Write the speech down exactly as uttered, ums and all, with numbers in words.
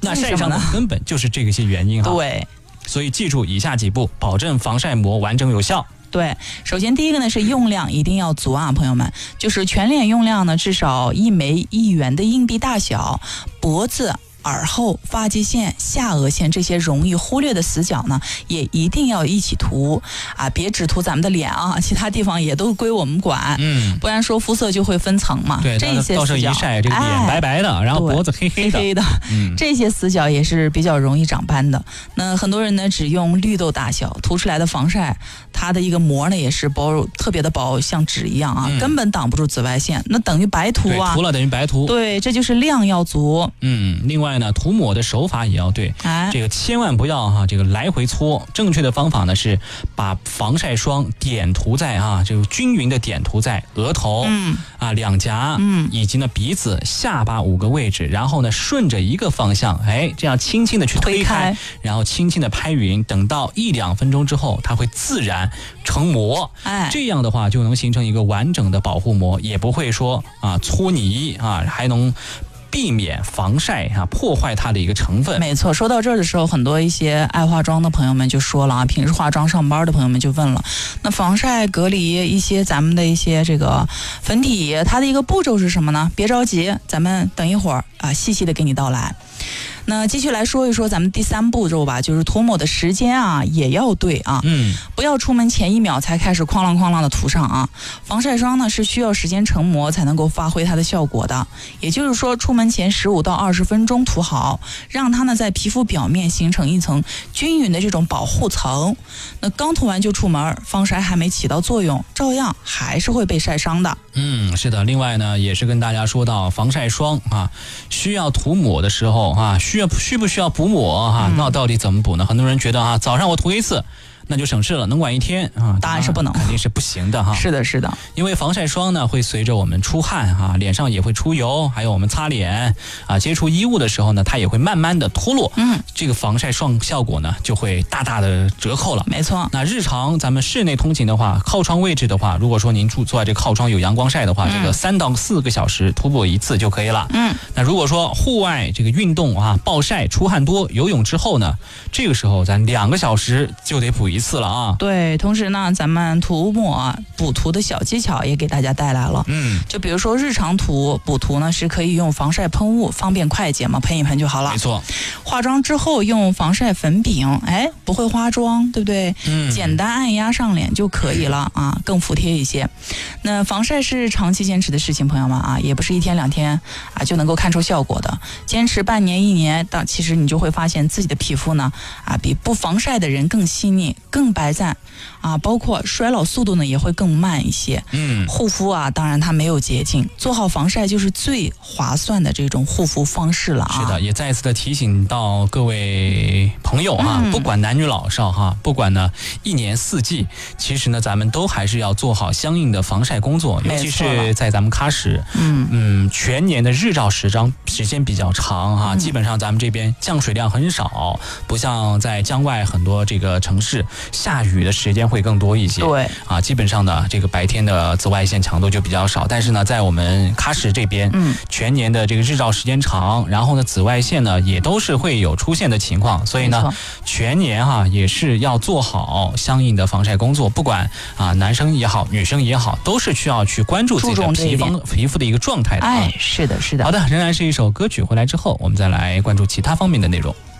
那晒伤的根本就是这个些原因哈。 对， 所以记住以下几步，保证防晒膜完整有效。 对，首先第一个呢是用量一定要足啊，朋友们，就是全脸用量呢至少一枚一元的硬币大小，脖子、耳后、发际线、下颚线这些容易忽略的死角呢，也一定要一起涂啊，别只涂咱们的脸啊，其他地方也都归我们管。嗯，不然说肤色就会分层嘛。 对， 这些到时候一晒，这个脸白白的，哎、然后脖子黑黑的， 黑黑的、嗯，这些死角也是比较容易长斑的。那很多人呢只用绿豆大小涂出来的防晒，它的一个膜呢也是薄，特别的薄，像纸一样啊、嗯，根本挡不住紫外线，那等于白涂啊。 涂了等于白涂。 对，这就是量要足。 嗯，另外呢，涂抹的手法也要对，哎、这个千万不要哈，这个来回搓。正确的方法呢是把防晒霜点涂在啊，这个均匀的点涂在额头、嗯、啊两颊、嗯，以及呢鼻子、下巴五个位置，然后呢顺着一个方向，哎，这样轻轻的去推开，推开然后轻轻的拍匀，等到一两分钟之后，它会自然成膜。哎，这样的话就能形成一个完整的保护膜，也不会说啊搓泥啊，还能避免防晒啊破坏它的一个成分。 没错，说到这儿的时候，很多一些爱化妆的朋友们就说了啊，平时化妆上班的朋友们就问了，那防晒隔离一些咱们的一些这个粉底，它的一个步骤是什么呢？别着急，咱们等一会儿啊，细细的给你道来。那继续来说一说咱们第三步骤吧，就是涂抹的时间啊也要对啊，嗯，不要出门前一秒才开始哐啷哐啷的涂上啊。防晒霜呢是需要时间成膜才能够发挥它的效果的，也就是说出门前十五到二十分钟涂好，让它呢在皮肤表面形成一层均匀的这种保护层。那刚涂完就出门，防晒还没起到作用，照样还是会被晒伤的。 嗯，是的。另外呢，也是跟大家说到防晒霜啊，需要涂抹的时候啊，需要需不需要补抹啊？嗯、那到底怎么补呢？很多人觉得啊，早上我涂一次，那就省事了，能管一天啊？ 答案是不能， 肯定是不行的哈。 是的，是的， 因为防晒霜呢会随着我们出汗哈、啊，脸上也会出油，还有我们擦脸啊、接触衣物的时候呢，它也会慢慢的脱落。嗯，这个防晒霜效果呢就会大大的折扣了。 没错。 那日常咱们室内通勤的话，靠窗位置的话，如果说您住坐在这个靠窗有阳光晒的话，嗯、这个三到四个小时涂抹一次就可以了。嗯。那如果说户外这个运动啊，暴晒、出汗多、游泳之后呢，这个时候咱两个小时就得补一次了啊。 对，同时呢，咱们涂抹补涂的小技巧也给大家带来了。嗯，就比如说日常涂补涂呢，是可以用防晒喷雾，方便快捷嘛，喷一喷就好了。 没错。 化妆之后用防晒粉饼，哎，不会化妆，对不对？嗯，简单按压上脸就可以了啊，更服帖一些。那防晒是长期坚持的事情，朋友们啊，也不是一天两天啊就能够看出效果的。坚持半年一年，到其实你就会发现自己的皮肤呢，啊，比不防晒的人更细腻、更白赞。啊，包括衰老速度呢也会更慢一些。嗯，护肤啊，当然它没有捷径，做好防晒就是最划算的这种护肤方式了啊。 是的，也再一次的提醒到各位朋友啊，嗯、不管男女老少哈，不管呢一年四季，其实呢咱们都还是要做好相应的防晒工作，尤其是在咱们喀什，嗯嗯，全年的日照时长时间比较长哈、嗯，基本上咱们这边降水量很少，不像在江外很多这个城市下雨的时间会更多一些。 对啊，基本上呢，这个白天的紫外线强度就比较少，但是呢，在我们喀什这边，嗯，全年的这个日照时间长，然后呢，紫外线呢也都是会有出现的情况，所以呢，全年哈、啊、也是要做好相应的防晒工作，不管啊男生也好，女生也好，都是需要去关注自己的皮肤皮肤的一个状态的、啊。 哎，是的，是的。 好的，仍然是一首歌曲，回来之后我们再来关注其他方面的内容。